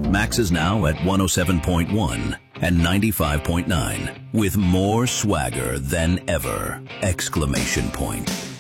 Max is now at 107.1 and 95.9 with more swagger than ever! Exclamation point.